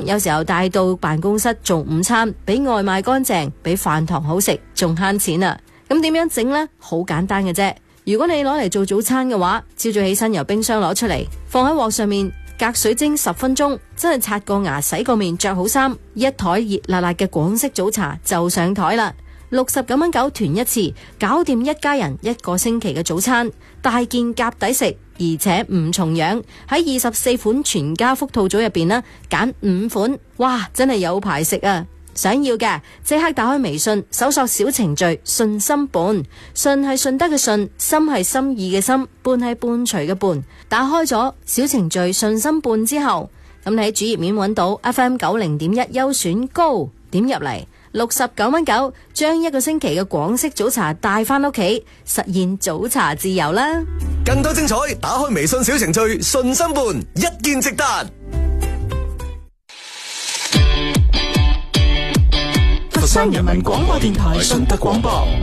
有時候帶到辦公室做午餐，比外賣乾淨，比飯堂好食，仲慳錢啊！咁點樣整呢？好簡單嘅啫。如果你攞嚟做早餐嘅話，朝早起身由冰箱攞出嚟，放喺鑊上面隔水蒸10分鐘，真係刷個牙、洗個面、着好衫，一枱熱辣辣嘅廣式早茶就上枱啦。69蚊9團一次，搞掂一家人1個星期嘅早餐，大件夾抵食，而且唔重樣。喺24款全家福套組入邊呢，揀5款，哇，真係有排食啊！想要嘅即刻打開微信，搜索小程序順心伴，順係順德嘅順，心係心意嘅心，伴係伴隨嘅伴。打開咗小程序順心伴之後，咁你喺主頁面揾到 FM90.1優選高，點入嚟69蚊9，將1個星期嘅廣式早茶帶返屋企，實現早茶自由啦！ 更多精彩，打開微信小程序順心伴，一鍵直達。 佛山人民廣播電台順德廣播。